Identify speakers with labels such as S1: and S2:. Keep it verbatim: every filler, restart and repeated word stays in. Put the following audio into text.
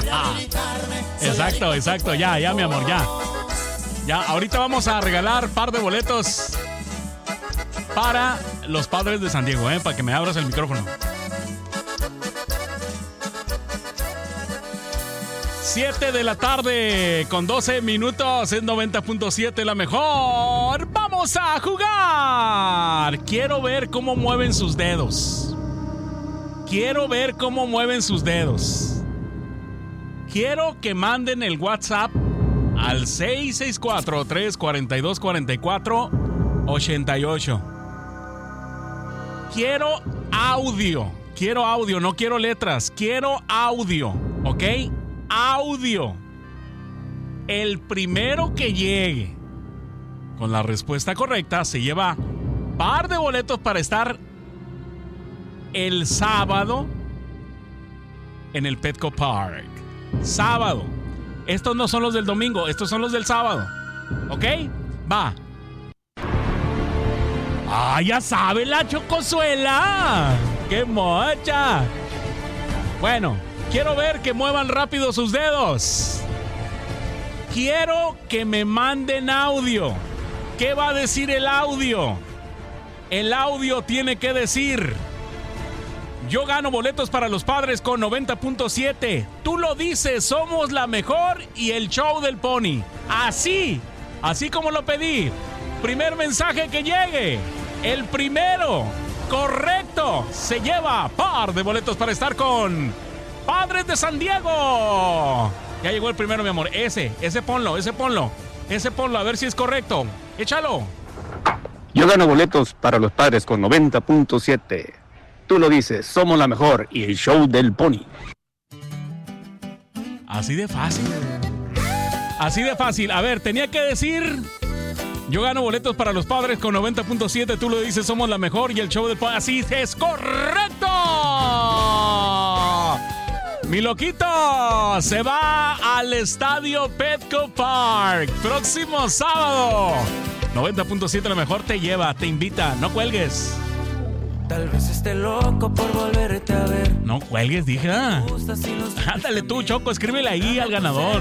S1: Exacto, exacto, ya, ya, mi amor, ya. Ya, ahorita vamos a regalar par de boletos para los Padres de San Diego, ¿eh? Para que me abras el micrófono. siete de la tarde con doce minutos en noventa punto siete, la mejor. ¡Vamos a jugar! Quiero ver cómo mueven sus dedos. Quiero ver cómo mueven sus dedos. Quiero que manden el WhatsApp al seis seis cuatro, tres cuatro dos, cuatro cuatro ocho ocho. Quiero audio. Quiero audio, no quiero letras. Quiero audio, ¿ok? Audio. El primero que llegue con la respuesta correcta se lleva par de boletos para estar el sábado en el Petco Park. Sábado. Estos no son los del domingo, estos son los del sábado. ¿Ok? Va. ¡Ah, ya sabe la Chocosuela! ¡Qué mocha! Bueno, quiero ver que muevan rápido sus dedos. Quiero que me manden audio. ¿Qué va a decir el audio? El audio tiene que decir: yo gano boletos para los Padres con noventa punto siete. Tú lo dices, somos la mejor y el show del Pony. Así, así como lo pedí. Primer mensaje que llegue. El primero correcto se lleva par de boletos para estar con Padres de San Diego. Ya llegó el primero, mi amor. Ese, ese ponlo, ese ponlo. Ese ponlo, a ver si es correcto. Échalo.
S2: Yo gano boletos para los Padres con noventa punto siete. Tú lo dices, somos la mejor y el show del Pony.
S1: Así de fácil. Así de fácil. A ver, tenía que decir: yo gano boletos para los Padres con noventa punto siete. Tú lo dices, somos la mejor y el show del Pony. Así es correcto. Mi loquito se va al estadio Petco Park. Próximo sábado. noventa punto siete, la mejor te lleva, te invita. No cuelgues.
S3: Tal vez esté loco por volverte a ver.
S1: No cuelgues, dije. Ándale tú, Choco, escríbele ahí al ganador.